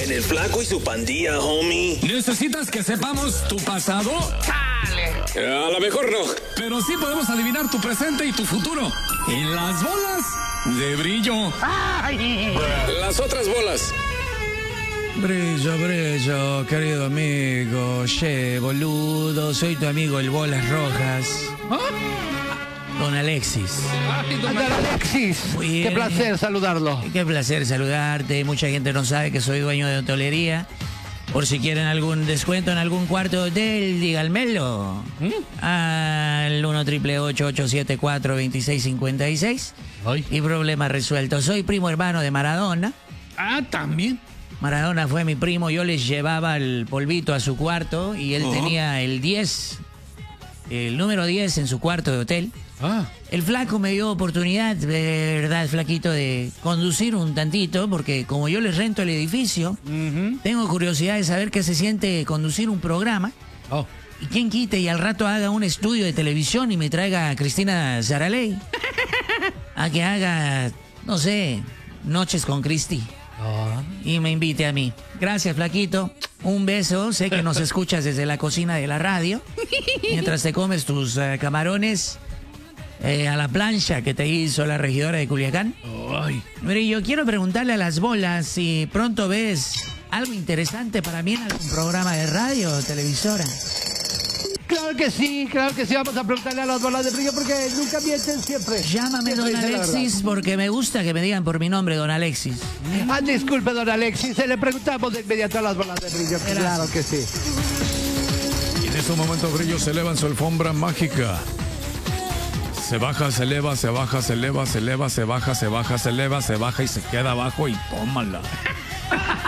en el Flaco y su pandilla, homie. ¿Necesitas que sepamos tu pasado? A lo mejor no. Pero sí podemos adivinar tu presente y tu futuro. En las bolas de brillo. Las otras bolas. Brillo, brillo, querido amigo. Che, boludo, soy tu amigo el Bolas Rojas. Don Alexis. Don Alexis, Muy bien. qué placer saludarlo. Qué placer saludarte. Mucha gente no sabe que soy dueño de hotelería. Por si quieren algún descuento en algún cuarto de hotel, díganmelo. Al 1-888-874-2656. Ay. Y problema resuelto. Soy primo hermano de Maradona. Ah, también. Maradona fue mi primo. Yo les llevaba el polvito a su cuarto y él tenía el 10, el número 10 en su cuarto de hotel. Ah. El flaco me dio oportunidad, de verdad, flaquito, de conducir un tantito, porque como yo les rento el edificio, tengo curiosidad de saber qué se siente conducir un programa. Oh. Y quién quite y al rato haga un estudio de televisión y me traiga a Cristina Saraley. A que haga, no sé, Noches con Cristi. Y me invite a mí. Gracias, flaquito. Un beso. Sé que nos escuchas desde la cocina de la radio. Mientras te comes tus camarones a la plancha que te hizo la regidora de Culiacán. Ay. Mire, yo quiero preguntarle a las bolas si pronto ves algo interesante para mí en algún programa de radio o televisora. Claro que sí. Vamos a preguntarle a las bolas de brillo porque nunca mienten siempre. Llámame Siempre don dice la Alexis porque me gusta que me digan por mi nombre, don Alexis. verdad. Ah, disculpe, don Alexis. Se le preguntamos de inmediato a las bolas de brillo. Claro que sí. Y en ese momento brillo se eleva en su alfombra mágica. Se baja, se eleva, se baja, se eleva, se eleva, se baja, se baja, se eleva, se baja y se queda abajo y tómala.